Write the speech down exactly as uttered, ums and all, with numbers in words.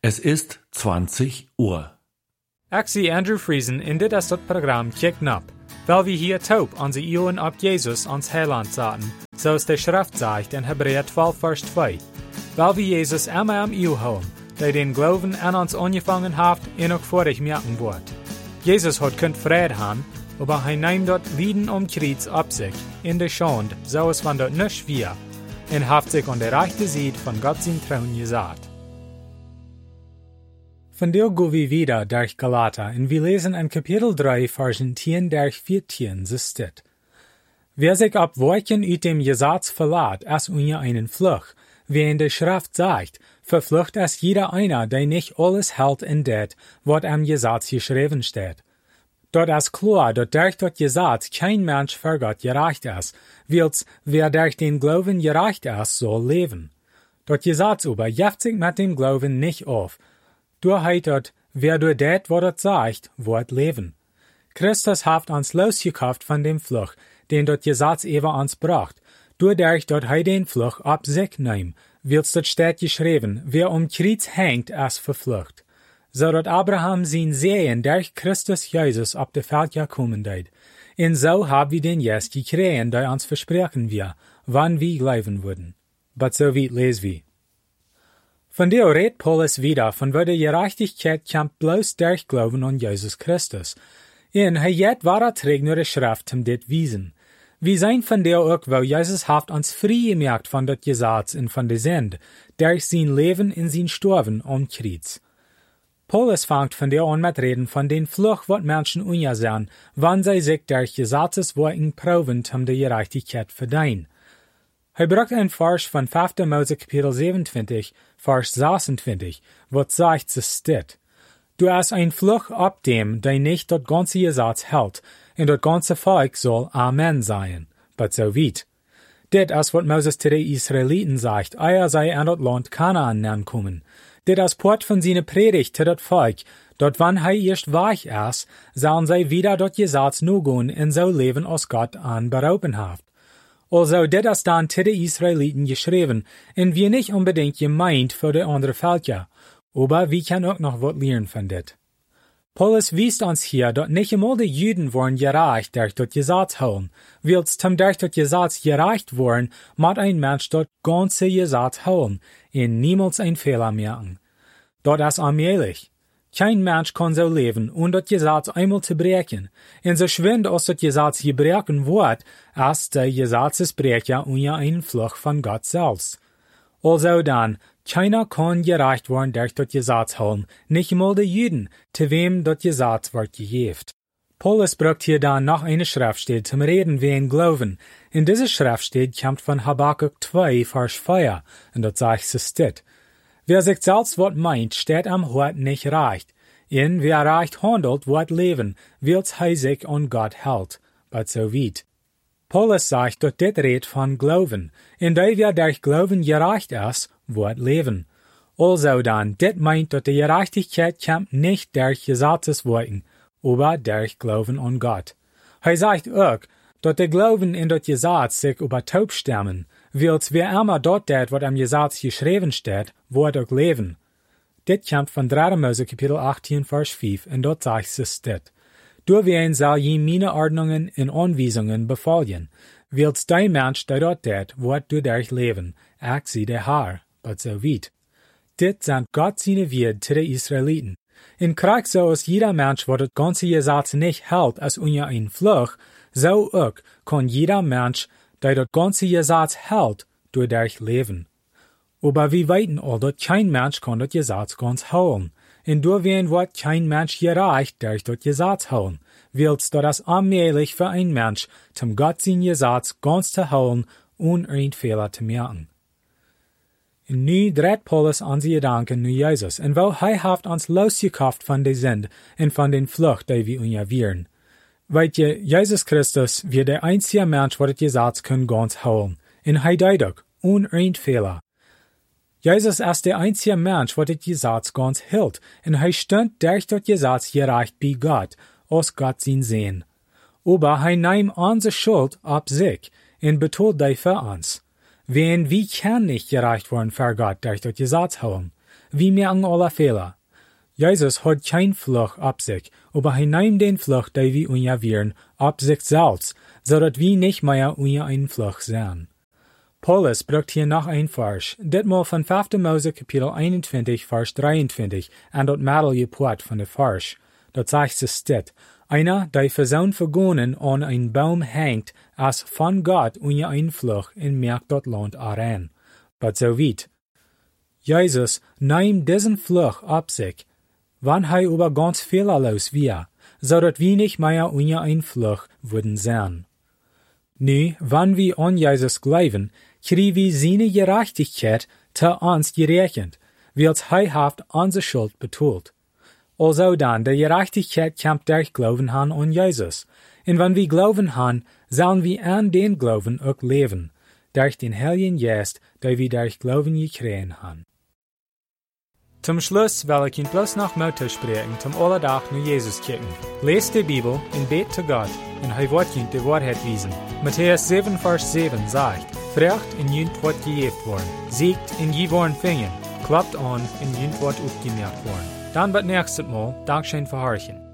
Es ist zwanzig Uhr. Ik zie Andrew Friesen in dit is het programma Kijk-Nap, weil wir hier taub onze Ohren op Jesus ons Heiland zaten, zoals de Schrift zegt in Hebräer twaalf vers twee. Weil wir Jesus immer am Ohr houden, der den Glauben an uns angefangen hat en ook vorig merken wird. Jesus hat kunt Frieden haben, aber hij nimmt dort Lieden um Kreuz ab sich, in der Schande, so es van dort nicht schwer, en hat sich an der rechten Seite von Gott sein Thron gesagt. Von der gehen wir wieder durch Galater, und wir lesen in Kapitel drei, Versen zehn durch vierzehn, so steht: Wer sich ab Wolken uit dem Gesetz verlässt, als unter einen Fluch, wie in der Schrift sagt, verflucht es jeder einer, der nicht alles hält in det, was am Gesetz geschrieben steht. Dort ist klar, dass durch das Gesetz kein Mensch vor Gott gerecht ist, weils wer durch den Glauben gerecht ist, soll leben. Das Gesetz aber jeft sich mit dem Glauben nicht auf. Durch heitet, wer durch det, was er sagt, wird leben. Christus hat uns losgekauft von dem Fluch, den das Gesetz über uns bracht, dadurch, dass er den Fluch ab sich nimmt, wird's dort steht geschrieben, wer um Kreuz hängt, ist verflucht. So dass Abraham sein Sehen durch Christus Jesus ab der Welt gekommen ist. Und so haben wir den Jes gekriegt, der uns versprechen wir, wann wir glauben würden. But so weit lesen wir. Von der redet Paulus wieder, von wo die Gerechtigkeit kommt bloß durch Glauben an Jesus Christus. Und er jet wahre trägt nur die Schrift um dit wiesen. Wir sein von der auch, weil Jesus hat uns frei gemacht von dat Gesetz und von der Sünde, durch sein Leben in sein Sterben am Kreuz. Paulus fängt von der an mit reden von den Fluch, wat Menschen ungesehen, wann sie sich durch Gesetzesworten proben, um die Gerechtigkeit verdienen. Hij bracht ein Vers von fünfter Mose Kapitel siebenundzwanzig, Vers sechsundzwanzig, wat sagt so steht: Du hast ein Fluch ab dem, der nicht das ganze Gesetz hält, und das ganze Volk soll Amen sein. But so weit. Dit ist, wat Moses zu den Israeliten sagt, eier sei an das Land Kanaan ankommen. Dit ist Port von seiner Predigt zu das Volk, dort wann hij erst weich ist, sollen sie wieder das Gesetz nur gehen und so leben, als Gott an berauben hat. Also, dit ist dann zu den Israeliten geschrieben, und wir nicht unbedingt gemeint für die andere Völker, aber wir können auch noch was lernen von dit. Paulus wies uns hier, dass nicht einmal die Juden waren gerecht durch das Gesetz holen, weils zum durch das Gesetz gerecht worden, muss ein Mensch das ganze Gesetz holen, und niemals ein Fehler merken. Das ist allmählich. Kein Mensch kann so leben, ohne das Gesetz einmal zu brechen. Und so schwind als das Gesetz gebrochen wird, ist der Gesetzesbrecher unter einen Fluch von Gott selbst. Also dann, keiner kann gerecht werden durch das Gesetz holen, nicht einmal die Juden, zu wem das Gesetz wird gegeben. Paulus braucht hier dann noch eine Schriftstelle zum Reden wegen Glauben. In dieser Schriftstelle kommt von Habakkuk zwei, Vers vier, und dort sagt es steht: Wer sich selbst wat meint, steht am Hort nicht recht. In wer recht handelt, wird leben, weils hij sich an Gott hält. But so weit. Paulus sagt, dass dit redet von Glauben. In der wer durch Glauben gerecht ist, wird leben. Also dann, dit meint, dass die Gerechtigkeit kommt nicht durch Gesetzesworten, aber durch Glauben an Gott. Hij sagt auch, dass der Glauben in das Gesetz sich über taub stemmen, weils wer immer dort det, wat am Gesetz geschrieben steht, wird auch leben. Dit kommt von dritter Mose Kapitel achtzehn, Vers fünf, und dort sagt es steht: Du wen soll je meine Ordnungen und Anweisungen befolgen, weils dein Mensch, der dort det, wird du durch leben, ich sie der Herr, but so weit. Dit sind Gott seine Werte zu den Israeliten. In Krieg so als jeder Mensch, wo das ganze Gesetz nicht hält, als unter ein Fluch, so auch kann jeder Mensch, der das ganze Gesetz hält, dadurch leben. Aber wir weiten all, dass kein Mensch kann das Gesetz ganz holen. Und durch wen wird kein Mensch gerecht durch das Gesetz holen, weils das allmählich für ein Mensch, zum Gott sein Gesetz ganz zu holen und ein Fehler zu merken. Und nu dreht Paulus unsere Gedanken zu Jesus, und weil er hat uns losgekauft von der Sünde und von den Flucht, die wir unterwehren. Weet je, Jesus Christus wird der einzige Mensch, der das Gesetz kann ganz holen. Und er deed auch, ohne ein Fehler. Jesus ist der einzige Mensch, der das Gesetz ganz hält, und er stund durch das Gesetz gerecht bei Gott, aus Gott sein Sehen. Aber er nimmt unsere Schuld ab sich und betont die für uns. Wen wie kann nicht gerecht werden vor Gott durch das Gesetz holen? wie mir an alle Fehler. Jesus hat kein Fluch ab sich, aber er nimmt den Fluch, den wir unja wären, ab sich selbst, so dass wir nicht mehr unja einen Fluch sehen. Paulus brucht hier noch ein Vers, ditmal von fünfter Mose Kapitel einundzwanzig, Vers dreiundzwanzig, und dort Mädel geport von der Vers. Dort sagt es dit, einer, der für sein Vergonen an einen Baum hängt, als von Gott unja einen Fluch in merkt dort Land aran. But so weit. Jesus nimmt diesen Fluch ab sich, wann er über ganz fehlerlos wir, so dass wir nicht mehr unja einen Fluch würden sehen. Nu, wann wir an Jesus glauben, kriegen wir seine Gerechtigkeit zu uns gerechnet, als er haft unsere Schuld betont. Also dann, der Gerechtigkeit kommt durch Glauben an an Jesus. Und wenn wir glauben an, sollen wir an den Glauben auch leben, durch den Heiligen Geist, der wir durch Glauben gekriegt haben. Zum Schluss will ich Ihnen bloß noch Motto sprechen, zum Allerdach nur Jesus kicken. Lest die Bibel und bet zu Gott, und er wird Ihnen die Wahrheit wiesen. Matthäus sieben, Vers sieben sagt, Frecht in Jünt wird gejeft worden, siegt in je worden fingen, klappt an in Jünt wird aufgemerkt worden. Dann wird nächstes Mal Dankeschön für Horchen.